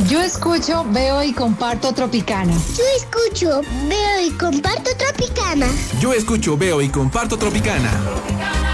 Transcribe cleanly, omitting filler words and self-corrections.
Yo escucho, veo y comparto Tropicana. Yo escucho, veo y comparto Tropicana. Yo escucho, veo y comparto Tropicana.